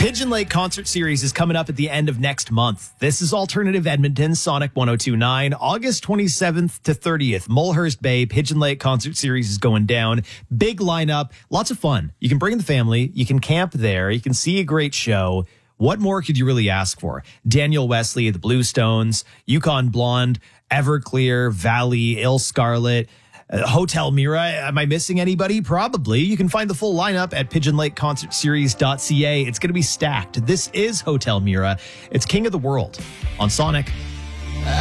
Pigeon Lake Concert Series is coming up at the end of next month. This is Alternative Edmonton, Sonic 102.9, August 27th to 30th. Mulhurst Bay Pigeon Lake Concert Series is going down. Big lineup, lots of fun. You can bring the family, you can camp there, you can see a great show. What more could you really ask for? Daniel Wesley, the Bluestones, Yukon Blonde, Everclear, Valley, Il Scarlet, Hotel Mira. Am I missing anybody? Probably. You can find the full lineup at pigeonlakeconcertseries.ca. It's going to be stacked. This is Hotel Mira. It's King of the World on Sonic